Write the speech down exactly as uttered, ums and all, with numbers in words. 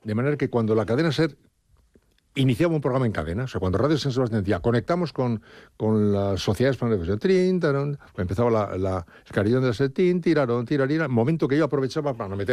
De manera que cuando la cadena SER iniciaba un programa en cadena, o sea, cuando Radio San Sebastián decía, conectamos con, con las sociedades para la televisión, trin, tarón, empezaba la, la, el carillón de la SER, tin, tiraron, tirarira, momento que yo aprovechaba para meter